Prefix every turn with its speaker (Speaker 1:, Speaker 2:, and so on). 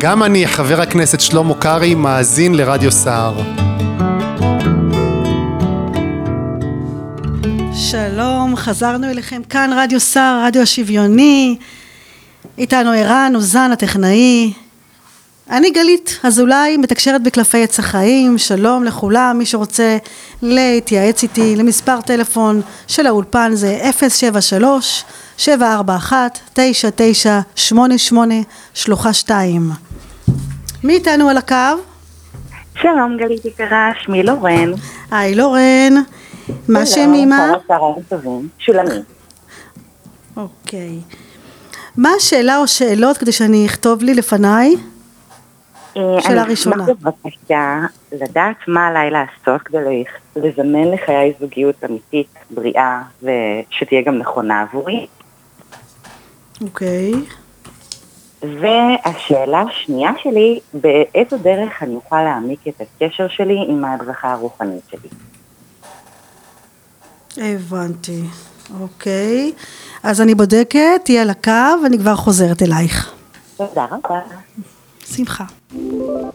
Speaker 1: גם אני, חבר הכנסת שלמה קרעי, מאזין לרדיו סער.
Speaker 2: שלום, חזרנו אליכם כאן רדיו סער, רדיו השוויוני. איתנו ערן אוזן הטכנאי. אני גלית אזולאי, מתקשרת בקלפי עץ החיים. שלום לכולם, מי שרוצה להתייעץ איתי למספר טלפון של האולפן זה 073-741-9988 שלוחה 2. מי איתנו על הקו?
Speaker 3: שלום גלית יקרה, שמי לורן.
Speaker 2: היי לורן, מה שם אמא?
Speaker 3: צהריים טובים, שולמית.
Speaker 2: אוקיי. מה השאלה או שאלות כדי שאני אכתוב לי לפניי? שאלה ראשונה.
Speaker 3: אני אשמח בבקשה לדעת מה עליי לעשות כדי לזמן לחיי זוגיות אמיתית, בריאה ושתהיה גם נכונה עבורי.
Speaker 2: אוקיי.
Speaker 3: והשאלה השנייה שלי, באיזו דרך אני אוכל להעמיק את הקשר שלי עם ההדרכה הרוחנית שלי.
Speaker 2: הבנתי. אוקיי. אז אני בודקת, תהיה על הקו, ואני כבר חוזרת אלייך.
Speaker 3: תודה רבה.
Speaker 2: שמחה.